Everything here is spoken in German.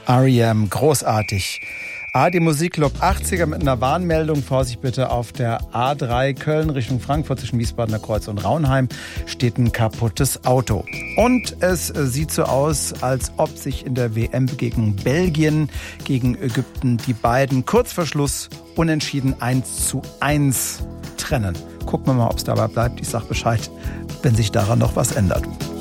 R.E.M. großartig. ARD Musikclub 80er mit einer Warnmeldung. Vorsicht bitte, auf der A3 Köln Richtung Frankfurt zwischen Wiesbadener Kreuz und Raunheim steht ein kaputtes Auto. Und es sieht so aus, als ob sich in der WM gegen Belgien, gegen Ägypten die beiden kurz vor Schluss unentschieden 1:1 trennen. Gucken wir mal, ob es dabei bleibt. Ich sag Bescheid, wenn sich daran noch was ändert.